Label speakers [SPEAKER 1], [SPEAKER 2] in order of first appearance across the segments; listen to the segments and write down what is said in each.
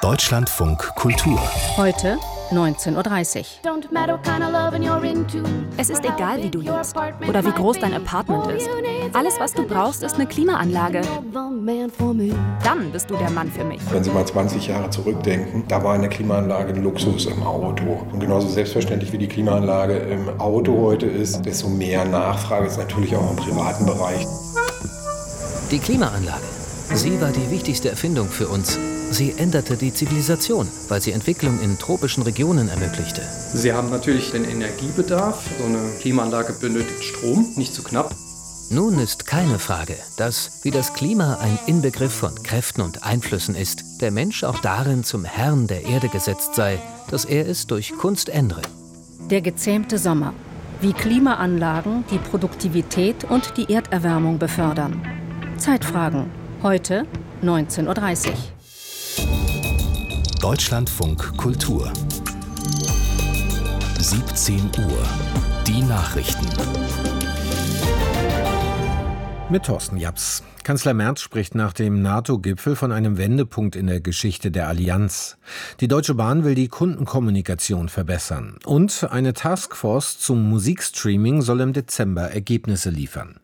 [SPEAKER 1] Deutschlandfunk Kultur.
[SPEAKER 2] Heute 19:30 Uhr.
[SPEAKER 3] Es ist egal, wie du lebst oder wie groß dein Apartment ist. Alles, was du brauchst, ist eine Klimaanlage. Dann bist du der Mann für mich.
[SPEAKER 4] Wenn Sie mal 20 Jahre zurückdenken, da war eine Klimaanlage ein Luxus im Auto. Und genauso selbstverständlich wie die Klimaanlage im Auto heute ist, desto mehr Nachfrage ist natürlich auch im privaten Bereich.
[SPEAKER 5] Die Klimaanlage. Sie war die wichtigste Erfindung für uns. Sie änderte die Zivilisation, weil sie Entwicklung in tropischen Regionen ermöglichte.
[SPEAKER 6] Sie haben natürlich den Energiebedarf. So eine Klimaanlage benötigt Strom, nicht zu knapp.
[SPEAKER 5] Nun ist keine Frage, dass, wie das Klima ein Inbegriff von Kräften und Einflüssen ist, der Mensch auch darin zum Herrn der Erde gesetzt sei, dass er es durch Kunst ändere.
[SPEAKER 2] Der gezähmte Sommer. Wie Klimaanlagen die Produktivität und die Erderwärmung befördern. Zeitfragen. Heute 19:30 Uhr.
[SPEAKER 1] Deutschlandfunk Kultur. 17 Uhr. Die Nachrichten.
[SPEAKER 7] Mit Thorsten Japs. Kanzler Merz spricht nach dem NATO-Gipfel von einem Wendepunkt in der Geschichte der Allianz. Die Deutsche Bahn will die Kundenkommunikation verbessern. Und eine Taskforce zum Musikstreaming soll im Dezember Ergebnisse liefern.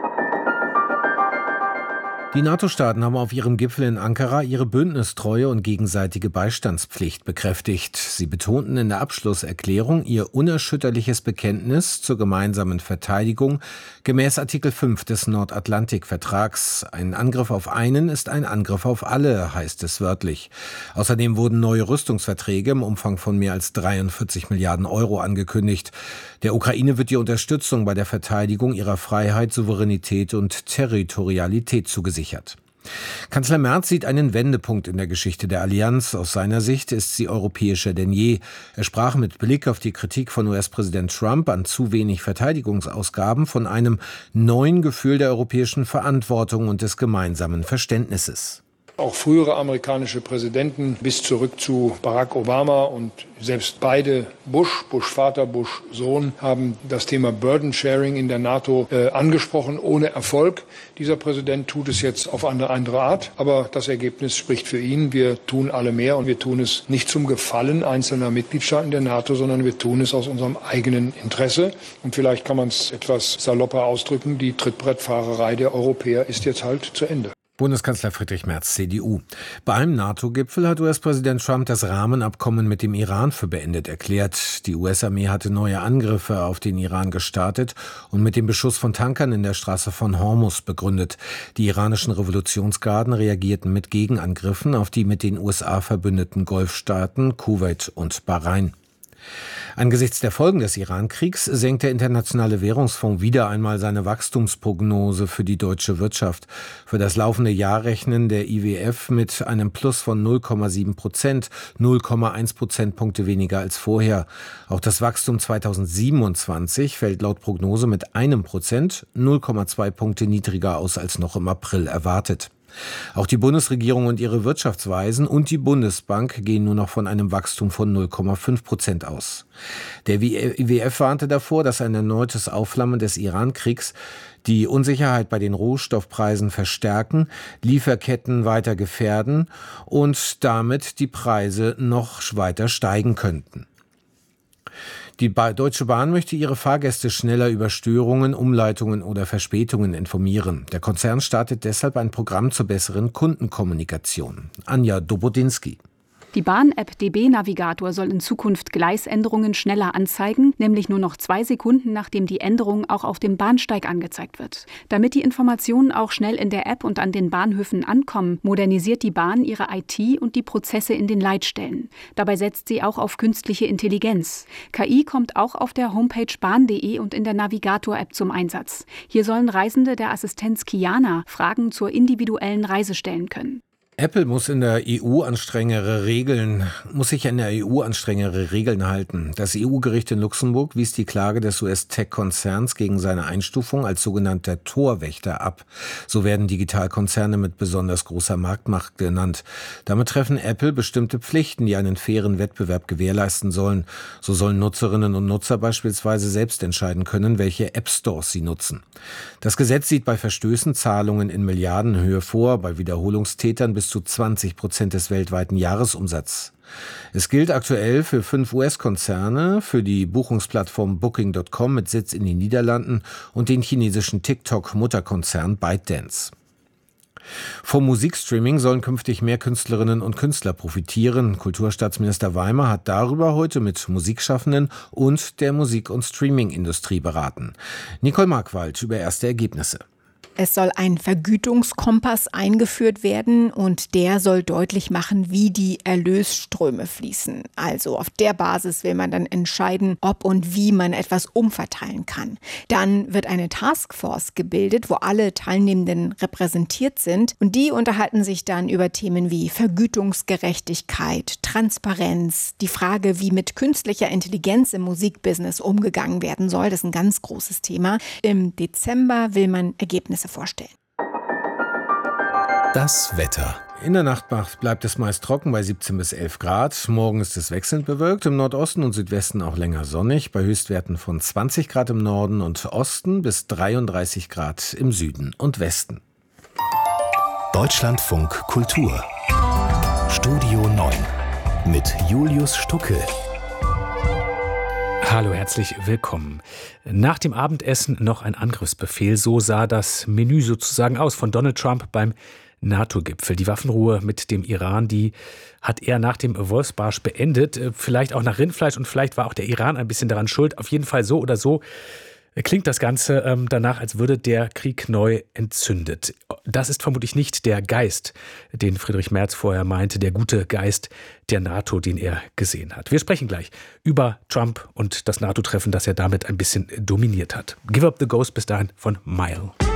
[SPEAKER 7] Die NATO-Staaten haben auf ihrem Gipfel in Ankara ihre Bündnistreue und gegenseitige Beistandspflicht bekräftigt. Sie betonten in der Abschlusserklärung ihr unerschütterliches Bekenntnis zur gemeinsamen Verteidigung gemäß Artikel 5 des Nordatlantikvertrags. Ein Angriff auf einen ist ein Angriff auf alle, heißt es wörtlich. Außerdem wurden neue Rüstungsverträge im Umfang von mehr als 43 Milliarden Euro angekündigt. Der Ukraine wird die Unterstützung bei der Verteidigung ihrer Freiheit, Souveränität und Territorialität zugesichert. Kanzler Merz sieht einen Wendepunkt in der Geschichte der Allianz. Aus seiner Sicht ist sie europäischer denn je. Er sprach mit Blick auf die Kritik von US-Präsident Trump an zu wenig Verteidigungsausgaben von einem neuen Gefühl der europäischen Verantwortung und des gemeinsamen Verständnisses.
[SPEAKER 8] Auch frühere amerikanische Präsidenten bis zurück zu Barack Obama und selbst beide Bush Vater, Bush Sohn, haben das Thema Burden Sharing in der NATO angesprochen, ohne Erfolg. Dieser Präsident tut es jetzt auf eine andere Art, aber das Ergebnis spricht für ihn. Wir tun alle mehr und wir tun es nicht zum Gefallen einzelner Mitgliedstaaten der NATO, sondern wir tun es aus unserem eigenen Interesse. Und vielleicht kann man es etwas salopper ausdrücken, die Trittbrettfahrerei der Europäer ist jetzt halt zu Ende.
[SPEAKER 7] Bundeskanzler Friedrich Merz, CDU. Bei einem NATO-Gipfel hat US-Präsident Trump das Rahmenabkommen mit dem Iran für beendet erklärt. Die US-Armee hatte neue Angriffe auf den Iran gestartet und mit dem Beschuss von Tankern in der Straße von Hormuz begründet. Die iranischen Revolutionsgarden reagierten mit Gegenangriffen auf die mit den USA verbündeten Golfstaaten Kuwait und Bahrain. Angesichts der Folgen des Iran-Kriegs senkt der Internationale Währungsfonds wieder einmal seine Wachstumsprognose für die deutsche Wirtschaft. Für das laufende Jahr rechnen der IWF mit einem Plus von 0,7%, 0,1 Prozentpunkte weniger als vorher. Auch das Wachstum 2027 fällt laut Prognose mit 1%, 0,2 Punkte niedriger aus als noch im April erwartet. Auch die Bundesregierung und ihre Wirtschaftsweisen und die Bundesbank gehen nur noch von einem Wachstum von 0,5% aus. Der IWF warnte davor, dass ein erneutes Aufflammen des Iran-Kriegs die Unsicherheit bei den Rohstoffpreisen verstärken, Lieferketten weiter gefährden und damit die Preise noch weiter steigen könnten. Die Deutsche Bahn möchte ihre Fahrgäste schneller über Störungen, Umleitungen oder Verspätungen informieren. Der Konzern startet deshalb ein Programm zur besseren Kundenkommunikation. Anja Dobodinski.
[SPEAKER 3] Die Bahn-App DB Navigator soll in Zukunft Gleisänderungen schneller anzeigen, nämlich nur noch 2 Sekunden, nachdem die Änderung auch auf dem Bahnsteig angezeigt wird. Damit die Informationen auch schnell in der App und an den Bahnhöfen ankommen, modernisiert die Bahn ihre IT und die Prozesse in den Leitstellen. Dabei setzt sie auch auf künstliche Intelligenz. KI kommt auch auf der Homepage bahn.de und in der Navigator-App zum Einsatz. Hier sollen Reisende der Assistenz Kiana Fragen zur individuellen Reise stellen können.
[SPEAKER 7] Apple muss sich an der EU an strengere Regeln halten. Das EU-Gericht in Luxemburg wies die Klage des US-Tech-Konzerns gegen seine Einstufung als sogenannter Torwächter ab. So werden Digitalkonzerne mit besonders großer Marktmacht genannt. Damit treffen Apple bestimmte Pflichten, die einen fairen Wettbewerb gewährleisten sollen. So sollen Nutzerinnen und Nutzer beispielsweise selbst entscheiden können, welche App-Stores sie nutzen. Das Gesetz sieht bei Verstößen Zahlungen in Milliardenhöhe vor, bei Wiederholungstätern bis bis zu 20% des weltweiten Jahresumsatzes. Es gilt aktuell für 5 US-Konzerne, für die Buchungsplattform Booking.com mit Sitz in den Niederlanden und den chinesischen TikTok-Mutterkonzern ByteDance. Vom Musikstreaming sollen künftig mehr Künstlerinnen und Künstler profitieren. Kulturstaatsminister Weimer hat darüber heute mit Musikschaffenden und der Musik- und Streaming-Industrie beraten. Nicole Markwald über erste Ergebnisse.
[SPEAKER 9] Es soll ein Vergütungskompass eingeführt werden und der soll deutlich machen, wie die Erlösströme fließen. Also auf der Basis will man dann entscheiden, ob und wie man etwas umverteilen kann. Dann wird eine Taskforce gebildet, wo alle Teilnehmenden repräsentiert sind und die unterhalten sich dann über Themen wie Vergütungsgerechtigkeit, Transparenz, die Frage, wie mit künstlicher Intelligenz im Musikbusiness umgegangen werden soll. Das ist ein ganz großes Thema. Im Dezember will man Ergebnisse vorstellen.
[SPEAKER 1] Das Wetter.
[SPEAKER 7] In der Nacht bleibt es meist trocken bei 17 bis 11 Grad. Morgen ist es wechselnd bewölkt, im Nordosten und Südwesten auch länger sonnig, bei Höchstwerten von 20 Grad im Norden und Osten bis 33 Grad im Süden und Westen.
[SPEAKER 1] Deutschlandfunk Kultur. Studio 9 mit Julius Stucke.
[SPEAKER 10] Hallo, herzlich willkommen. Nach dem Abendessen noch ein Angriffsbefehl. So sah das Menü sozusagen aus von Donald Trump beim NATO-Gipfel. Die Waffenruhe mit dem Iran, die hat er nach dem Wolfsbarsch beendet. Vielleicht auch nach Rindfleisch und vielleicht war auch der Iran ein bisschen daran schuld. Auf jeden Fall so oder so klingt das Ganze danach, als würde der Krieg neu entzündet. Das ist vermutlich nicht der Geist, den Friedrich Merz vorher meinte, der gute Geist der NATO, den er gesehen hat. Wir sprechen gleich über Trump und das NATO-Treffen, das er damit ein bisschen dominiert hat. Give Up the Ghost bis dahin von Mile.